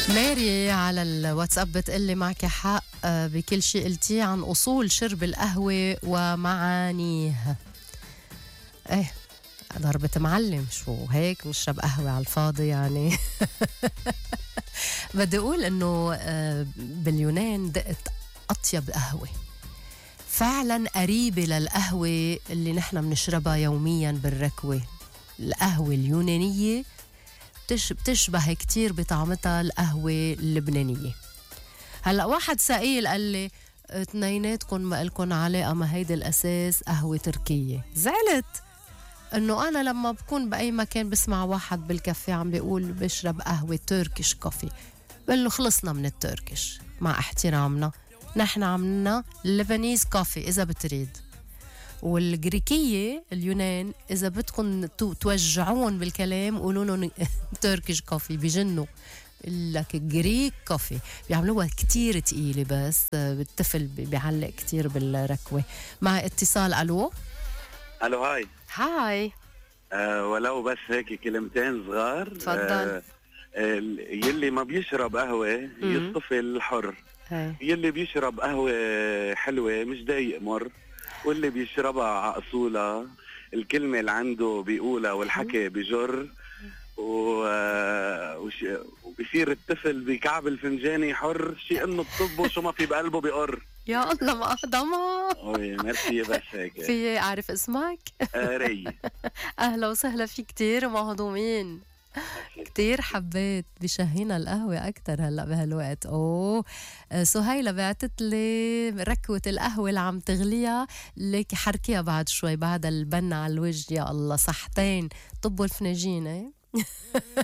ماري على الواتساب بتقلي معك حق بكل شيء قلتيه عن أصول شرب القهوة ومعانيه. ايه ضربة معلم، شو هيك نشرب قهوة على الفاضي يعني. بدي أقول إنه باليونان دقت أطيب قهوة فعلا قريبة للقهوة اللي نحن بنشربها يوميا بالركوة. القهوة اليونانية بتشبه كتير بطعمتها القهوة اللبنانية. هلأ واحد سائل قال لي اثنيناتكم ما إلكن علاقة، ما هيدي الأساس قهوة تركية. زعلت إنه أنا لما بكون بأي مكان بسمع واحد بالكافيه عم بيقول بشرب قهوة تركيش كوفي، بقول له خلصنا من التركيش مع احترامنا، نحن عملنا لبنيز كوفي إذا بتريد. والجريكية اليونان إذا بدكم توجعون بالكلام قولوا لهم تركيش كوفي بيجنوا لك جريك كوفي، بيعملوها كتير تقيلة بس الطفل بيعلق كتير بالركوة. مع اتصال. ألو هاي هاي. ولو بس هيك كلمتين صغار. تفضل. يلي ما بيشرب قهوة يصطفي الحر، يلي بيشرب قهوة حلوة مش ضايق مر، واللي بيشربها على أصولها الكلمة اللي عنده بيقولها والحكي بجر وبيصير الطفل بكعب الفنجاني حر، شيء انه الطب وشو ما في بقلبه بيقر. يا الله ما أهضمها. ميرسي بس هيك. في أعرف اسمك؟ ري. أهلا وسهلا فيك، كتير مهضومين. كتير حبيت بشهينا القهوة أكتر هلأ بهالوقت. سهيلة بعتت لي ركوة القهوة اللي عم تغليها لك حركيها بعد شوي بعد البن على الوجه. يا الله صحتين طب والفناجين.